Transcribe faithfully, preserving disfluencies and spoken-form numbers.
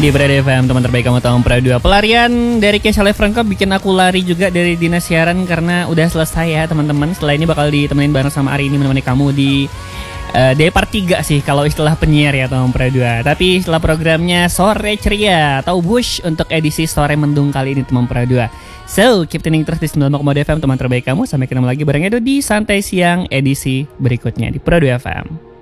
di Brad F M, teman terbaik kamu tahun Pro dua. Pelarian dari Kesha Live Rangkap bikin aku lari juga dari dinas siaran karena udah selesai ya teman-teman. Setelah ini bakal ditemenin bareng sama Ari ini menemani kamu di uh, day part tiga sih kalau istilah penyiar ya teman Pro dua. Tapi setelah programnya Sore Ceria atau Bush untuk edisi Sore Mendung kali ini teman Pro dua. So, keep tuning terus di sembilan puluh koma dua F M teman terbaik kamu. Sampai ketemu lagi bareng Edo di Santai Siang edisi berikutnya di Pro dua F M.